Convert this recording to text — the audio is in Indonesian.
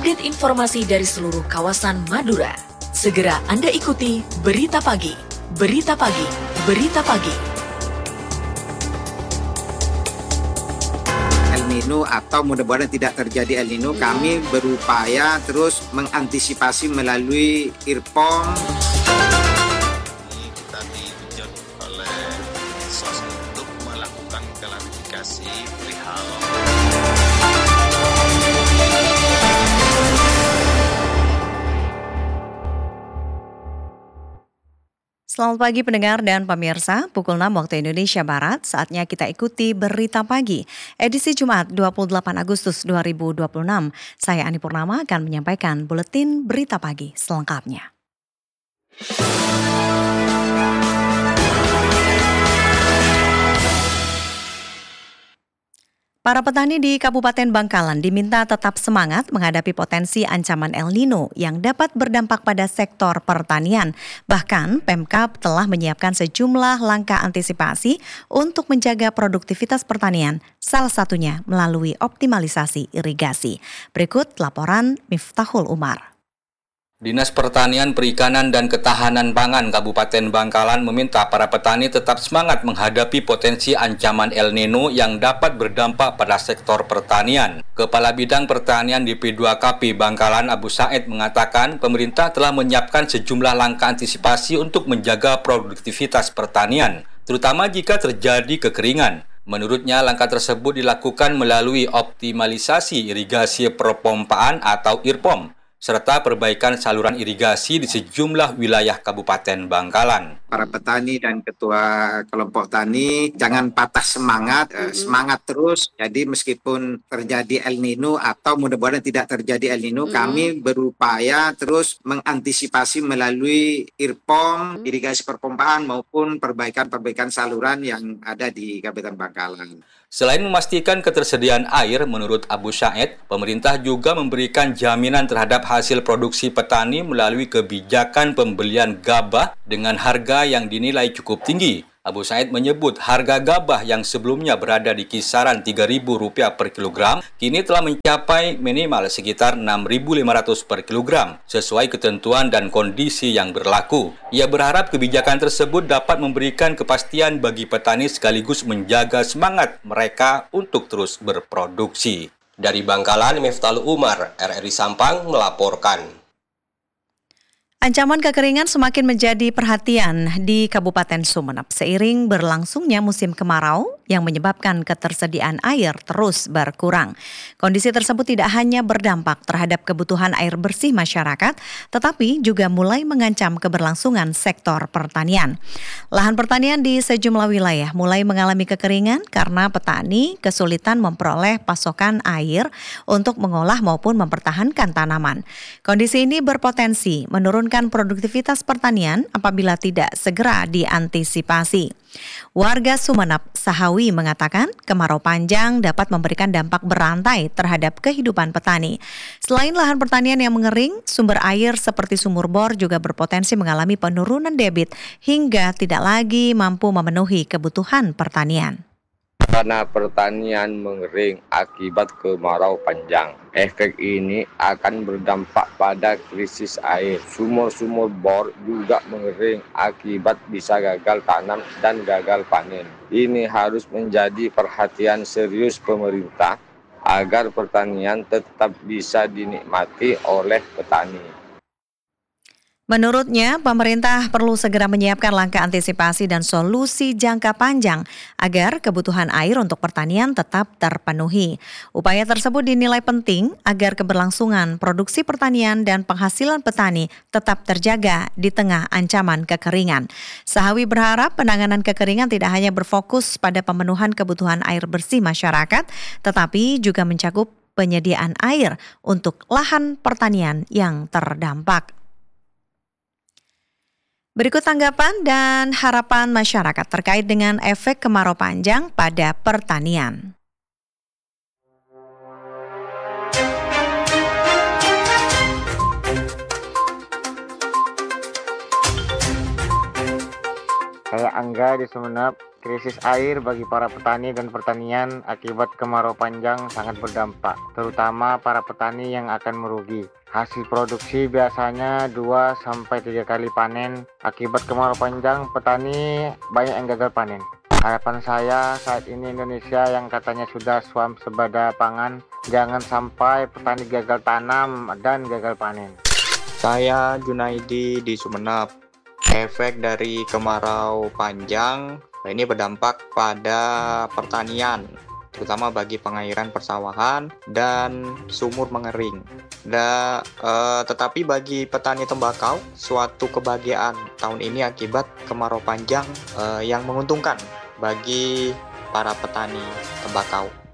update informasi dari seluruh kawasan Madura. Segera Anda ikuti Berita Pagi, Berita Pagi, Berita Pagi. El Nino atau mudah-mudahan tidak terjadi El Nino, kami berupaya terus mengantisipasi melalui IRPOM. Kita ditunjuk oleh SOS untuk melakukan klarifikasi perihal Selamat pagi pendengar dan pemirsa, pukul 6 waktu Indonesia Barat, saatnya kita ikuti Berita Pagi, edisi Jumat 28 Agustus 2026. Saya Ani Purnama akan menyampaikan buletin Berita Pagi selengkapnya. Para petani di Kabupaten Bangkalan diminta tetap semangat menghadapi potensi ancaman El Nino yang dapat berdampak pada sektor pertanian. Bahkan, Pemkab telah menyiapkan sejumlah langkah antisipasi untuk menjaga produktivitas pertanian, salah satunya melalui optimalisasi irigasi. Berikut laporan Miftahul Umar. Dinas Pertanian, Perikanan, dan Ketahanan Pangan Kabupaten Bangkalan meminta para petani tetap semangat menghadapi potensi ancaman El Nino yang dapat berdampak pada sektor pertanian. Kepala Bidang Pertanian di P2KP Bangkalan, Abu Said, mengatakan pemerintah telah menyiapkan sejumlah langkah antisipasi untuk menjaga produktivitas pertanian, terutama jika terjadi kekeringan. Menurutnya, langkah tersebut dilakukan melalui optimalisasi irigasi perpompaan atau IRPOM, serta perbaikan saluran irigasi di sejumlah wilayah Kabupaten Bangkalan. Para petani dan ketua kelompok tani jangan patah semangat, semangat terus. Jadi meskipun terjadi El Nino atau mudah-mudahan tidak terjadi El Nino, kami berupaya terus mengantisipasi melalui IRPOM, irigasi perpompaan maupun perbaikan saluran yang ada di Kabupaten Bangkalan. Selain memastikan ketersediaan air, menurut Abu Said, pemerintah juga memberikan jaminan terhadap hasil produksi petani melalui kebijakan pembelian gabah dengan harga yang dinilai cukup tinggi. Abu Said menyebut harga gabah yang sebelumnya berada di kisaran Rp3.000 per kilogram, kini telah mencapai minimal sekitar Rp6.500 per kilogram, sesuai ketentuan dan kondisi yang berlaku. Ia berharap kebijakan tersebut dapat memberikan kepastian bagi petani sekaligus menjaga semangat mereka untuk terus berproduksi. Dari Bangkalan, Miftahul Umar, RRI Sampang melaporkan. Ancaman kekeringan semakin menjadi perhatian di Kabupaten Sumeneb seiring berlangsungnya musim kemarau yang menyebabkan ketersediaan air terus berkurang. Kondisi tersebut tidak hanya berdampak terhadap kebutuhan air bersih masyarakat, tetapi juga mulai mengancam keberlangsungan sektor pertanian. Lahan pertanian di sejumlah wilayah mulai mengalami kekeringan karena petani kesulitan memperoleh pasokan air untuk mengolah maupun mempertahankan tanaman. Kondisi ini berpotensi menurunkan produktivitas pertanian apabila tidak segera diantisipasi. Warga Sumeneb, Sahawi, mengatakan kemarau panjang dapat memberikan dampak berantai terhadap kehidupan petani. Selain lahan pertanian yang mengering, sumber air seperti sumur bor juga berpotensi mengalami penurunan debit hingga tidak lagi mampu memenuhi kebutuhan pertanian. Karena pertanian mengering akibat kemarau panjang. Efek ini akan berdampak pada krisis air. Sumur-sumur bor juga mengering akibat bisa gagal tanam dan gagal panen. Ini harus menjadi perhatian serius pemerintah agar pertanian tetap bisa dinikmati oleh petani. Menurutnya, pemerintah perlu segera menyiapkan langkah antisipasi dan solusi jangka panjang agar kebutuhan air untuk pertanian tetap terpenuhi. Upaya tersebut dinilai penting agar keberlangsungan produksi pertanian dan penghasilan petani tetap terjaga di tengah ancaman kekeringan. Sahawi berharap penanganan kekeringan tidak hanya berfokus pada pemenuhan kebutuhan air bersih masyarakat, tetapi juga mencakup penyediaan air untuk lahan pertanian yang terdampak. Berikut tanggapan dan harapan masyarakat terkait dengan efek kemarau panjang pada pertanian. Kayak Angga di Sumeneb. Krisis air bagi para petani dan pertanian akibat kemarau panjang sangat berdampak, terutama para petani yang akan merugi. Hasil produksi biasanya 2-3 kali panen. Akibat kemarau panjang, petani banyak yang gagal panen. Harapan saya saat ini Indonesia yang katanya sudah swasembada pangan, jangan sampai petani gagal tanam dan gagal panen. Saya Junaidi di Sumeneb. Efek dari kemarau panjang ini berdampak pada pertanian, terutama bagi pengairan persawahan dan sumur mengering. Tetapi bagi petani tembakau, suatu kebahagiaan tahun ini akibat kemarau panjang yang menguntungkan bagi para petani tembakau.